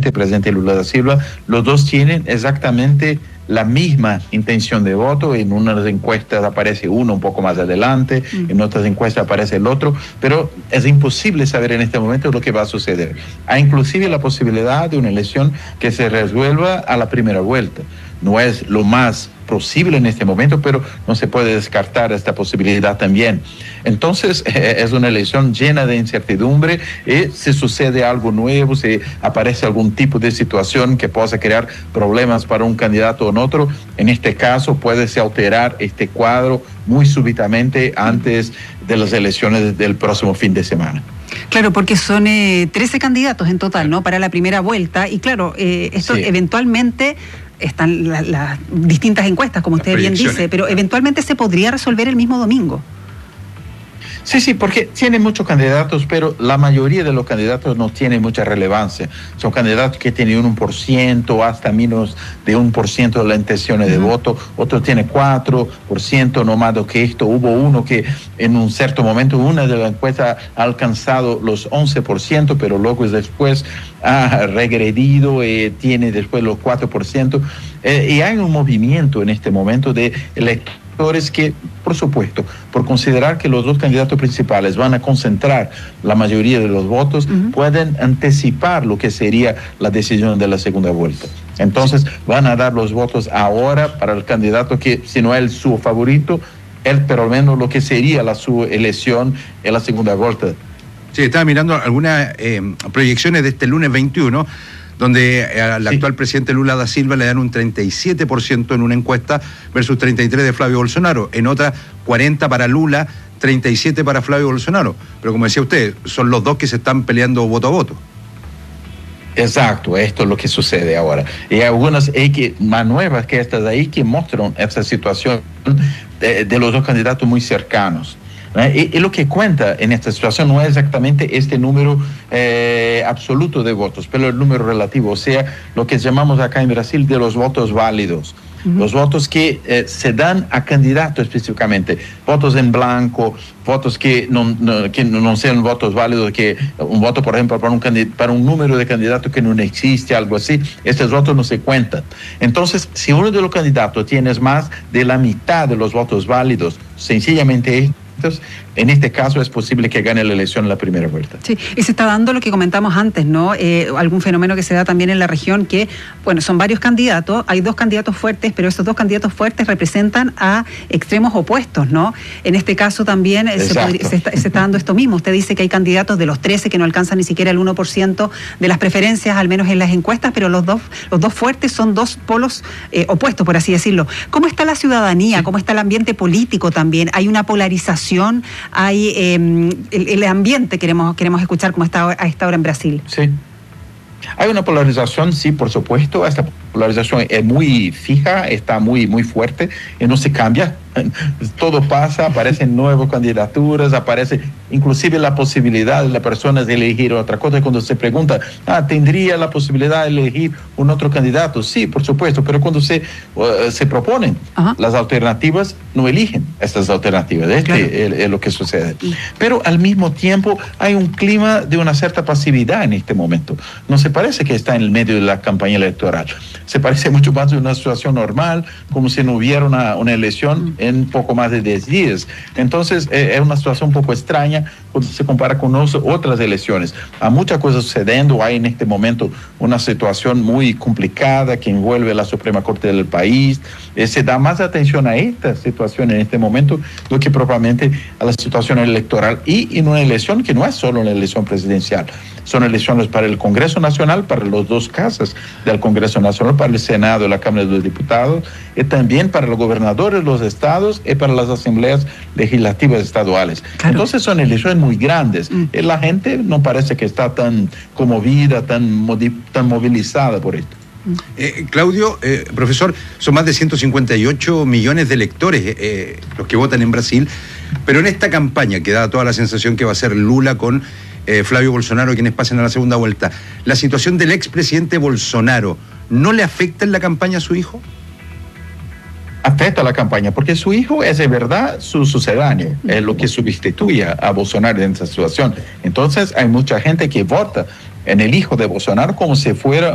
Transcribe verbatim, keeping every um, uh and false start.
presidente, presidente Lula da Silva, los dos tienen exactamente la misma intención de voto. En unas encuestas aparece uno un poco más adelante, mm. en otras encuestas aparece el otro, pero es imposible saber en este momento lo que va a suceder. Hay inclusive la posibilidad de una elección que se resuelva a la primera vuelta. No es lo más posible en este momento, pero no se puede descartar esta posibilidad también. Entonces, eh, es una elección llena de incertidumbre, y si sucede algo nuevo, si aparece algún tipo de situación que pueda crear problemas para un candidato o en otro, en este caso puede se alterar este cuadro muy súbitamente antes de las elecciones del próximo fin de semana. Claro, porque son eh, trece candidatos en total, ¿no?, para la primera vuelta, y claro, eh, esto sí. eventualmente están las la distintas encuestas, como usted bien dice, pero eventualmente se podría resolver el mismo domingo. Sí, sí, porque tiene muchos candidatos, pero la mayoría de los candidatos no tienen mucha relevancia. Son candidatos que tienen un uno por ciento, hasta menos de uno por ciento de las intenciones de uh-huh. voto. Otro tiene cuatro por ciento, no más que esto. Hubo uno que en un cierto momento, una de las encuestas ha alcanzado los once por ciento, pero luego después ha regredido, eh, tiene después los cuatro por ciento. Eh, y hay un movimiento en este momento de electores que, por supuesto, por considerar que los dos candidatos principales van a concentrar la mayoría de los votos, uh-huh. pueden anticipar lo que sería la decisión de la segunda vuelta. Entonces, van a dar los votos ahora para el candidato que, si no es su favorito, él, pero al menos lo que sería la su elección en la segunda vuelta. Sí, estaba mirando algunas eh, proyecciones de este lunes veintiuno, donde al sí. actual presidente Lula da Silva le dan un treinta y siete por ciento en una encuesta versus treinta y tres por ciento de Flavio Bolsonaro. En otra, cuarenta para Lula, treinta y siete para Flavio Bolsonaro. Pero como decía usted, son los dos que se están peleando voto a voto. Exacto, esto es lo que sucede ahora. Y hay algunas que, más nuevas que estas ahí que muestran esta situación de, de los dos candidatos muy cercanos. ¿Eh? Y, y lo que cuenta en esta situación no es exactamente este número eh, absoluto de votos, pero el número relativo, o sea, lo que llamamos acá en Brasil de los votos válidos. Uh-huh. Los votos que eh, se dan a candidato específicamente, votos en blanco, votos que no, no, que no sean votos válidos, que un voto, por ejemplo, para un, para un número de candidatos que no existe, algo así, estos votos no se cuentan. Entonces, si uno de los candidatos tiene más de la mitad de los votos válidos, sencillamente entonces, en este caso es posible que gane la elección en la primera vuelta. Sí, y se está dando lo que comentamos antes, ¿no? Eh, algún fenómeno que se da también en la región que, bueno, son varios candidatos, hay dos candidatos fuertes, pero esos dos candidatos fuertes representan a extremos opuestos, ¿no? En este caso también se, podría, se, está, se está dando esto mismo. Usted dice que hay candidatos de los trece que no alcanzan ni siquiera el uno por ciento de las preferencias, al menos en las encuestas, pero los dos, los dos fuertes son dos polos eh, opuestos, por así decirlo. ¿Cómo está la ciudadanía? Sí. ¿Cómo está el ambiente político también? ¿Hay una polarización? Hay eh, el, el ambiente, queremos, queremos escuchar cómo está a esta hora en Brasil. Sí. Hay una polarización, sí, por supuesto. Esta polarización es muy fija, está muy, muy fuerte y no se cambia. Todo pasa, aparecen nuevas candidaturas, aparece inclusive la posibilidad de las personas de elegir otra cosa. Cuando se pregunta, ah, ¿tendría la posibilidad de elegir un otro candidato? Sí, por supuesto, pero cuando se, uh, se proponen uh-huh. las alternativas, no eligen estas alternativas. Este claro. es, es lo que sucede. Uh-huh. Pero al mismo tiempo hay un clima de una cierta pasividad en este momento. No se parece que está en el medio de la campaña electoral. Se parece mucho más a una situación normal, como si no hubiera una, una elección uh-huh. en poco más de diez días. Entonces, eh, es una situación un poco extraña cuando se compara con nos, otras elecciones. Hay muchas cosas sucediendo, hay en este momento una situación muy complicada que envuelve a la Suprema Corte del país. Eh, se da más atención a esta situación en este momento do que propiamente a la situación electoral y en una elección que no es solo una elección presidencial. Son elecciones para el Congreso Nacional, para los dos casas del Congreso Nacional, para el Senado y la Cámara de los Diputados, y también para los gobernadores de los estados y para las asambleas legislativas estaduales. Claro. Entonces son elecciones muy grandes. Mm. Y la gente no parece que está tan conmovida, tan, tan movilizada por esto. Eh, Claudio, eh, profesor, son más de ciento cincuenta y ocho millones de electores eh, los que votan en Brasil, pero en esta campaña que da toda la sensación que va a ser Lula con eh, Flavio Bolsonaro quienes pasen a la segunda vuelta, ¿la situación del expresidente Bolsonaro no le afecta en la campaña a su hijo? Afecta la campaña, porque su hijo es de verdad su sucedáneo, es lo que sustituye a Bolsonaro en esta situación. Entonces hay mucha gente que vota en el hijo de Bolsonaro como si fuera